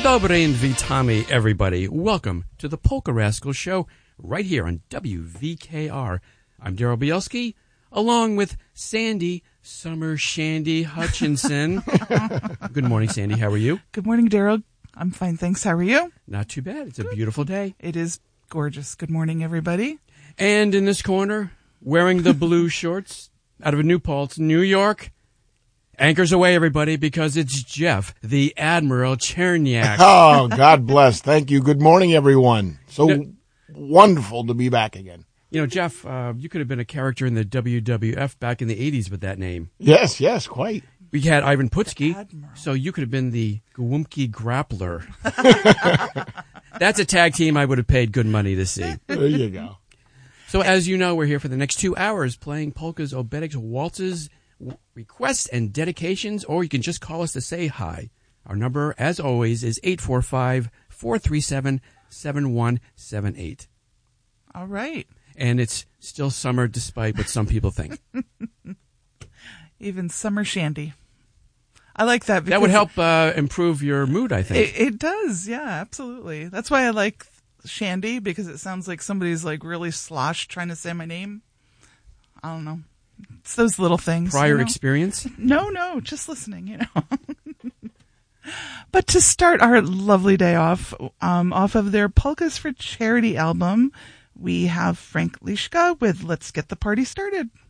dobre and vitami, everybody. Welcome to the Polka Rascal Show right here on WVKR. I'm Daryl Bielski, along with Sandy Summer Shandy Hutchinson. Good morning, Sandy. How are you? Good morning, Daryl. I'm fine, thanks. How are you? Not too bad. It's a beautiful day. It is gorgeous. Good morning, everybody. And in this corner, wearing the blue shorts out of New Paltz, New York, anchors away, everybody, because it's Jeff, the Admiral Cherniak. Oh, God bless. Thank you. Good morning, everyone. So wonderful to be back again. You know, Jeff, you could have been a character in the WWF back in the 80s with that name. Yes, quite. We had Ivan Putski, so you could have been the Gwumpke Grappler. That's a tag team I would have paid good money to see. There you go. So as you know, we're here for the next 2 hours playing polkas, obedics, waltzes, requests, and dedications, or you can just call us to say hi. Our number, as always, is 845-437-7178. All right. And it's still summer despite what some people think. Even Summer Shandy. I like that. That would help improve your mood, I think. It does, yeah, absolutely. That's why I like Shandy, because it sounds like somebody's like really sloshed trying to say my name. I don't know. It's those little things. Prior experience? No, just listening, But to start our lovely day off of their Polkas for Charity album, we have Frank Lischka with Let's Get the Party Started.